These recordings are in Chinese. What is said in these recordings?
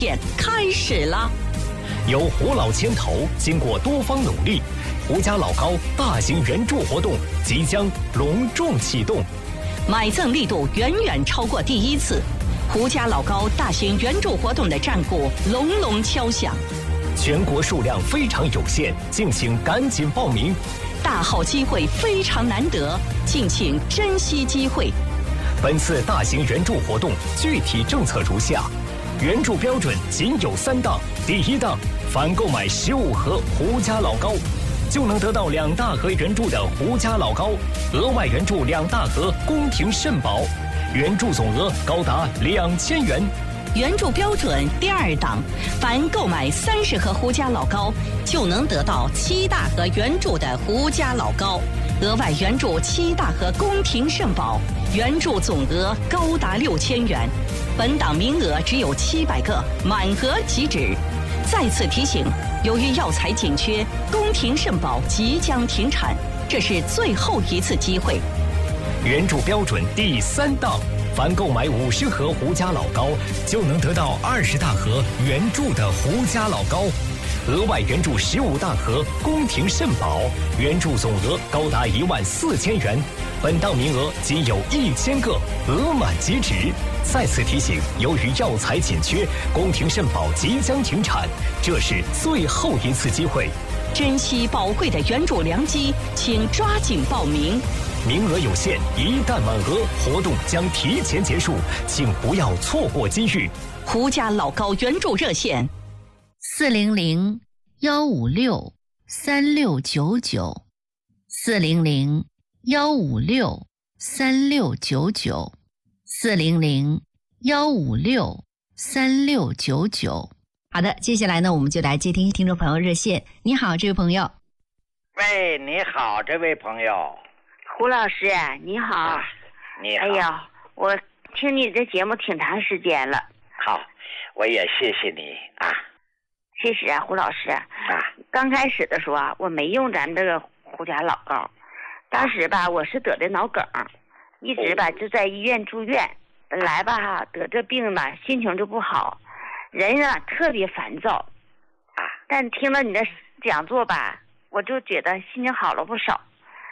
开始了。 由胡老牵头，经过多方努力，胡家老高大型援助活动即将隆重启动， 买赠力度远远超过第一次，胡家老高大型援助活动的战鼓隆隆敲响。 全国数量非常有限，敬请赶紧报名。 大好机会非常难得，敬请珍惜机会。 本次大型援助活动具体政策如下：援助标准仅有3档。第1档，凡购买15盒胡家老高，就能得到2大盒援助的胡家老高，额外援助2大盒宫廷肾宝，援助总额高达2000元。 援助标准第2档，凡购买30盒胡家老高，就能得到7大盒援助的胡家老高，额外援助7大盒宫廷肾宝，援助总额高达6000元。本档名额只有700个，满额即止。再次提醒，由于药材紧缺，宫廷肾宝即将停产，这是最后一次机会。 援助标准第3档，凡购买50盒胡家老高，就能得到20大盒援助的胡家老高，额外援助15大盒宫廷肾宝，援助总额高达14000元。本档名额仅有1000个，额满即止。再次提醒，由于药材紧缺，宫廷肾宝即将停产，这是最后一次机会。 珍惜宝贵的援助良机，请抓紧报名。 名额有限，一旦满额，活动将提前结束，请不要错过机遇。 胡家老高援助热线 400-156-3699 400-156-3699 400-156-3699。 好的，接下来呢，我们就来接听听众朋友热线。你好，这位朋友。 喂，你好，这位朋友。 胡老师，你好。 你好。 哎呀，我听你的节目挺长时间了。 好，我也谢谢你啊。 其实啊，胡老师啊，刚开始的时候啊，我没用咱这个胡家老高。当时吧，我是得的脑梗，一直吧就在医院住院。本来吧得这病呢，心情就不好，人啊特别烦躁。但听了你的讲座吧，我就觉得心情好了不少。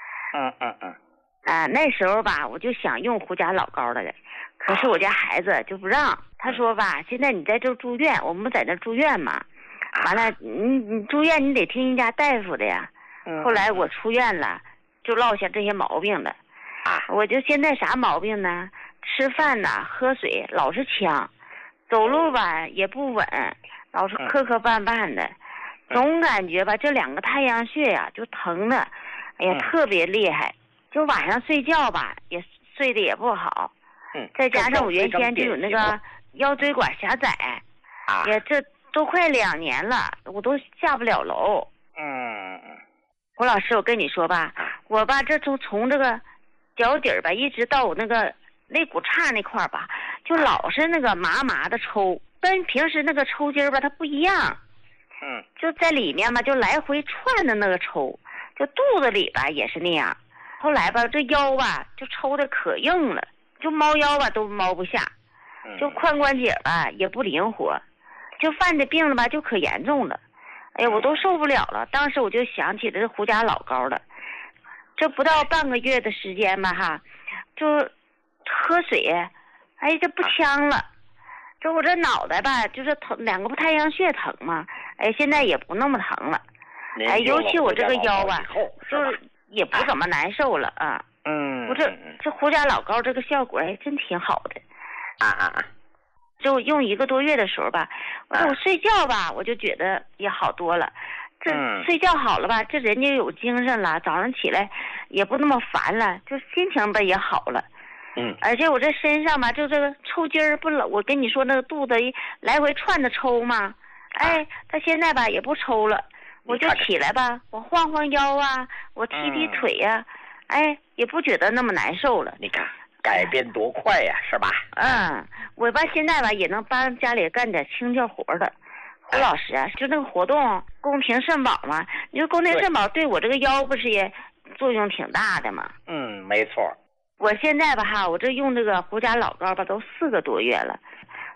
那时候吧，我就想用胡家老高的，可是我家孩子就不让。他说吧，现在你在这住院，我们不在这住院嘛，完了你住院你得听人家大夫的呀。后来我出院了，就落下这些毛病了。我就现在啥毛病呢？吃饭呐，喝水老是呛，走路吧也不稳，老是磕磕绊绊的，总感觉吧这2个太阳穴呀就疼的，哎呀特别厉害。就晚上睡觉吧也睡得也不好。再加上我原先就有那个腰椎管狭窄，也这都快2年了，我都下不了楼。胡老师，我跟你说吧，我吧这从这个脚底儿吧一直到我那个肋骨叉那块儿吧，就老是那个麻麻的抽，跟平时那个抽筋儿吧它不一样。就在里面吧就来回窜的那个抽，就肚子里吧也是那样。后来吧这腰吧就抽的可硬了，就猫腰吧都猫不下，就髋关节吧也不灵活，就犯这病了吧就可严重了。哎呀，我都受不了了。当时我就想起这胡家老高了。这不到半个月的时间吧哈，就喝水，哎这不呛了。就我这脑袋吧就是疼，2个太阳穴疼嘛，哎现在也不那么疼了。哎，尤其我这个腰啊，就是也不怎么难受了啊。我这胡家老高这个效果还真挺好的。就用1个多月的时候吧，我睡觉吧我就觉得也好多了。这睡觉好了吧，这人就有精神了，早上起来也不那么烦了，就心情吧也好了。而且我这身上吧就这个抽筋儿不老，我跟你说那个肚子来回窜的抽嘛，哎他现在吧也不抽了。我就起来吧，我晃晃腰啊，我踢踢腿呀，哎也不觉得那么难受了。 你看改变多快呀，是吧？ 我吧现在吧也能帮家里干点清洁活的。胡老师啊，就那个活动宫廷肾宝嘛，你说宫廷肾宝对我这个腰不是也作用挺大的嘛？ 没错。 我现在吧哈，我这用这个胡家老高吧都4个多月了，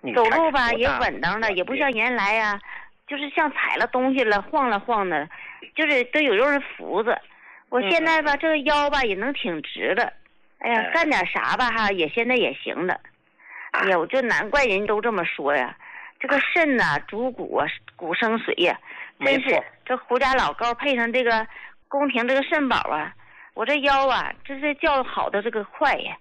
走路吧也稳当的，也不像原来呀，就是像踩了东西了晃了晃的，就是都有人扶着。我现在吧，这个腰吧也能挺直了，哎呀，干点啥吧哈，也现在也行了。哎呀，我就难怪人都这么说呀，这个肾呐、主骨啊，骨生水呀，真是这胡家老高配上这个宫廷这个肾宝啊，我这腰啊，这是叫好的这个快呀。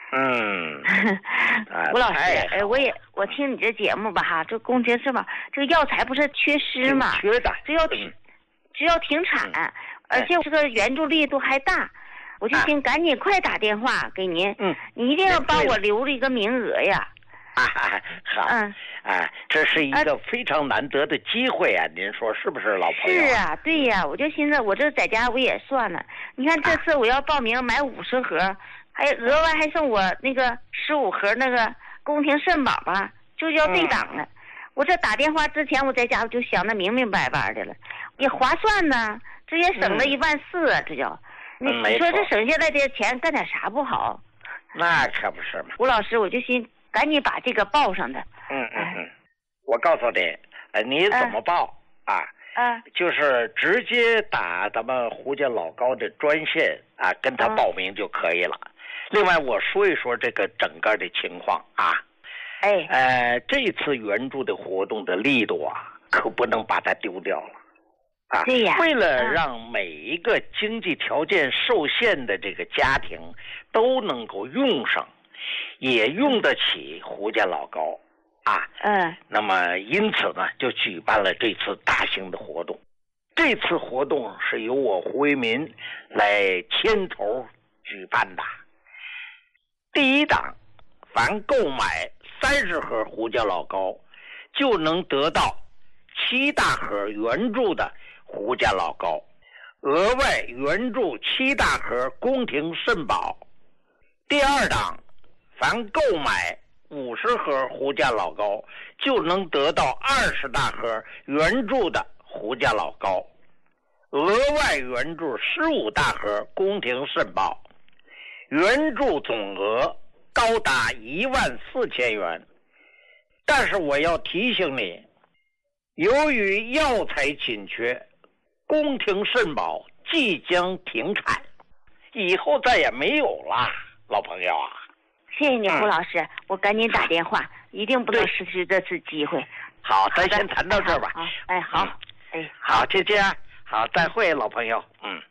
吴老师，我听你这节目吧哈，这宫廷肾宝这个药材不是缺失吗？ 缺的， 只要停产，而且这个援助力度还大，我就寻赶紧快打电话给您，你一定要帮我留着一个名额呀。 好，这是一个非常难得的机会啊，您说是不是，老朋友？ 是啊，对呀，我就寻思我这在家我也算了，你看这次我要报名买50盒，还额外还送我那个15盒那个宫廷肾宝吧，就叫对档了。我这打电话之前我在家我就想得明明白白的了，也划算呢，这也省了14000啊，这叫。你说这省下来的钱干点啥不好？ 那可不是嘛。 吴老师，我就寻赶紧把这个报上的。 我告诉你，你怎么报啊？就是直接打咱们胡家老高的专线啊，跟他报名就可以了。另外，我说一说这个整个的情况啊。这次援助的活动的力度啊，可不能把它丢掉了。 对呀， 为了让每一个经济条件受限的这个家庭都能够用上，也用得起胡家老高啊。那么因此呢，就举办了这次大型的活动。这次活动是由我胡为民来牵头举办的。第一档，凡购买30盒胡家老高，就能得到7大盒援助的胡家老高，额外援助7大盒宫廷肾宝。第二档，凡购买50盒胡家老高，就能得到20大盒援助的胡家老高，额外援助15大盒宫廷肾宝，援助总额高达14000元。但是我要提醒你，由于药材紧缺，宫廷肾宝即将停产，以后再也没有了，老朋友啊。 谢谢你，胡老师，我赶紧打电话，一定不能失去这次机会。 好，咱先谈到这儿吧。 好， 好，就这样，好，再会，老朋友。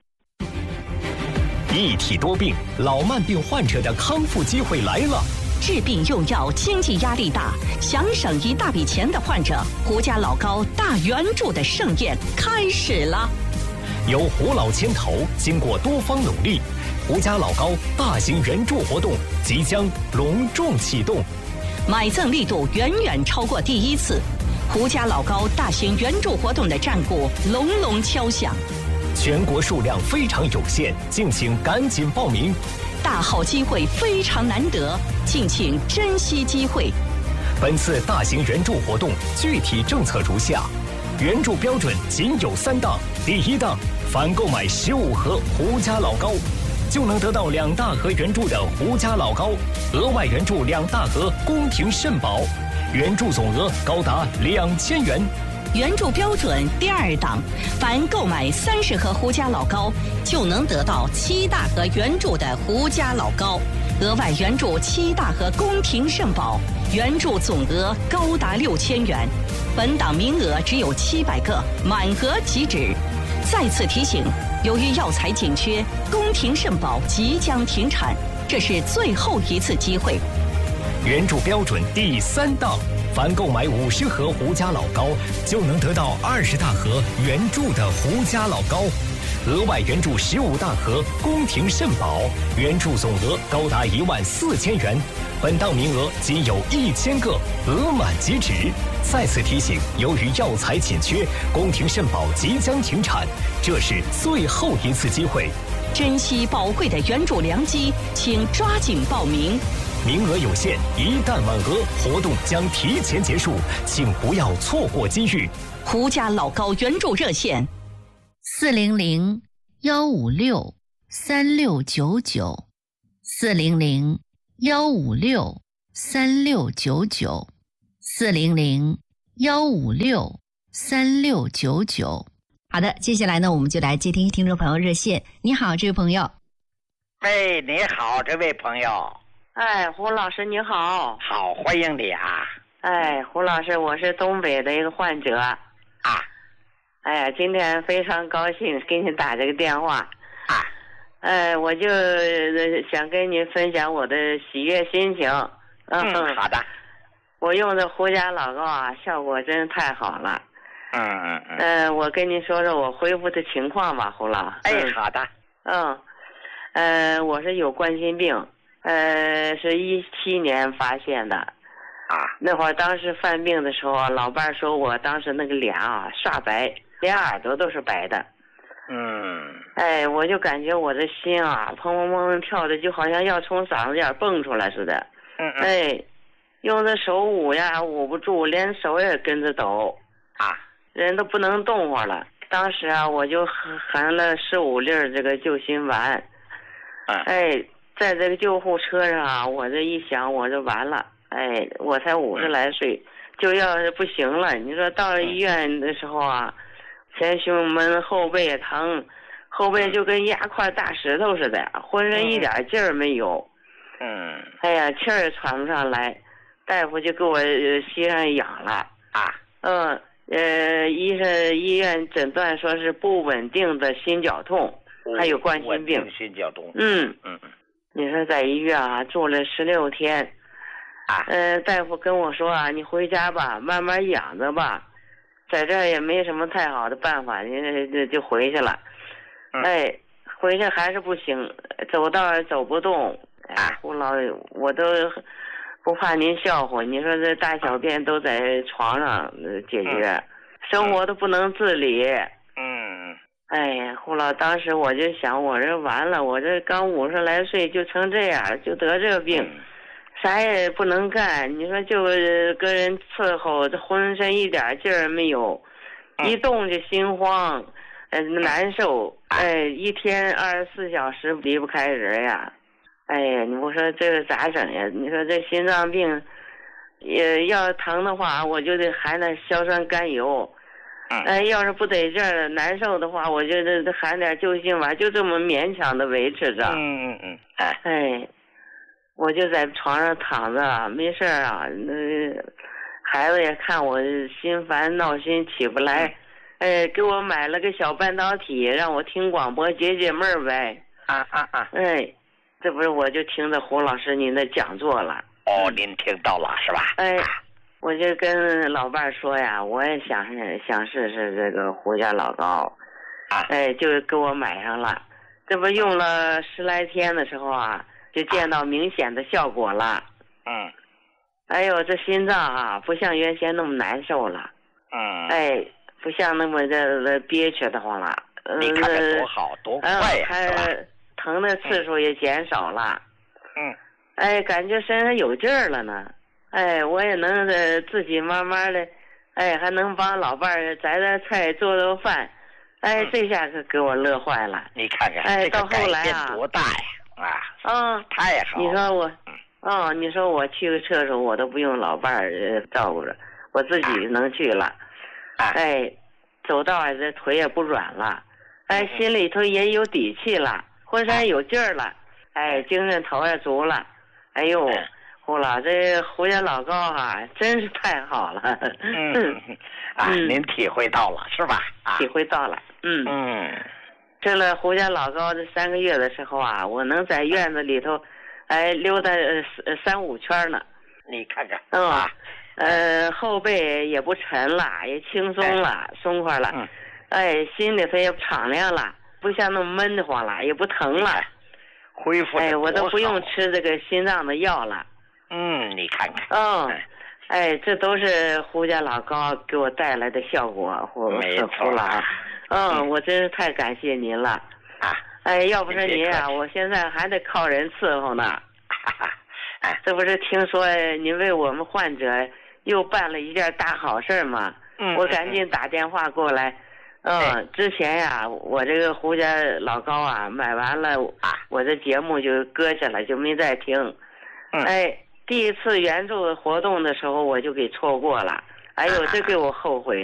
一体多病，老慢病患者的康复机会来了。 治病用药经济压力大，想省一大笔钱的患者，胡家老高大援助的盛宴开始了。 由胡老牵头，经过多方努力，胡家老高大型援助活动即将隆重启动。 买赠力度远远超过第一次，胡家老高大型援助活动的战鼓隆隆敲响。 全国数量非常有限，敬请赶紧报名。 大好机会非常难得，敬请珍惜机会。 本次大型援助活动具体政策如下：援助标准仅有3档。第一档，凡购买15盒胡家老高，就能得到2大盒援助的胡家老高，额外援助2大盒宫廷肾宝，援助总额高达2000元。 援助标准第二档，凡购买30盒胡家老高，就能得到7大盒援助的胡家老高，额外援助7大盒宫廷肾宝，援助总额高达6000元。本档名额只有700个，满额即止。再次提醒，由于药材紧缺，宫廷肾宝即将停产，这是最后一次机会。 援助标准第3档，凡购买50盒胡家老高，就能得到20大盒援助的胡家老高，额外援助15大盒宫廷肾宝，援助总额高达14000元。本档名额仅有1000个，额满即止。再次提醒，由于药材紧缺，宫廷肾宝即将停产，这是最后一次机会。 珍惜宝贵的援助良机，请抓紧报名。 名额有限，一旦满额，活动将提前结束，请不要错过机遇。 胡家老高援助热线 400-156-3699，400-156-3699 400-156-3699。好的，接下来呢，我们就来接听听众朋友热线。你好，这位朋友。 哎，你好，这位朋友。 哎，胡老师你好。 好，欢迎你啊。 哎，胡老师，我是东北的一个患者。 啊。 哎呀，今天非常高兴给你打这个电话。 啊。 我就想跟你分享我的喜悦心情。 好的。 我用的胡家老膏啊，效果真是太好了。我跟你说说我恢复的情况吧，胡老。 哎，好的。 我是有冠心病，是17年发现的。 啊。 那会儿当时犯病的时候，老伴说我当时那个脸啊刷白，连耳朵都是白的。我就感觉我的心啊砰砰砰跳的，就好像要从嗓子眼蹦出来似的。用的手捂呀捂不住，连手也跟着抖。 啊。 人都不能动活了。当时啊，我就含了15粒这个救心丸。在这个救护车上啊，我这一想，我就完了。我才50来岁，就要是不行了。你说到了医院的时候啊，前胸闷，后背疼，后背就跟压块大石头似的，浑身一点劲儿没有。气儿喘不上来，大夫就给我吸上氧了。 啊。 医院诊断说是不稳定的心绞痛，还有冠心病。 心绞痛。 你说在医院啊住了16天。大夫跟我说啊，你回家吧，慢慢养着吧，在这儿也没什么太好的办法，你就回去了。回去还是不行，走道走不动。胡老，我都不怕您笑话，你说这大小便都在床上解决，生活都不能自理。胡老，当时我就想，我这完了，我这刚50来岁就成这样，就得这个病。啥也不能干，你说就跟人伺候，这浑身一点劲儿没有，一动就心慌，难受，一天24小时离不开人呀。你不说这个咋整呀？你说这心脏病，要疼的话，我就得含点硝酸甘油。要是不得劲儿难受的话，我就得含点救心丸，就这么勉强的维持着。我就在床上躺着，没事啊。孩子也看我心烦闹心起不来，给我买了个小半导体，让我听广播解解闷儿呗。这不是我就听着胡老师您的讲座了。 您听到了是吧？ 我就跟老伴说呀，我也想试试这个胡家老膏。就给我买上了。这不用了10来天的时候啊，就见到明显的效果了。这心脏啊，不像原先那么难受了。不像那么的憋屈的慌了。 你看看多好，多快呀，是吧？ 疼的次数也减少了。感觉身上有劲儿了呢。我也能自己慢慢的，还能帮老伴儿摘菜做做饭。这下可给我乐坏了。 你看看， 到后来啊， 多大呀！太好了。 你说你说我去个厕所，我都不用老伴儿照顾着，我自己能去了。走道这腿也不软了，心里头也有底气了，浑身有劲儿了，精神头也足了。胡老，这胡家老膏真是太好了。 您体会到了是吧？ 体会到了。吃了胡家老膏这3个月的时候啊，我能在院子里头溜达3、5圈呢。 你看看。 后背也不沉了，也轻松了，松快了。心里头也敞亮了，不像那么闷得慌了，也不疼了。 恢复。 我都不用吃这个心脏的药了。 你看看。 这都是胡家老膏给我带来的效果。 没错了。 我真是太感谢您了。要不是您啊，我现在还得靠人伺候呢。这不是听说您为我们患者又办了一件大好事吗？我赶紧打电话过来。之前呀，我这个胡家老膏啊买完了，我这节目就搁下了，就没再听。 第一次援助活动的时候我就给错过了，哎呦，这给我后悔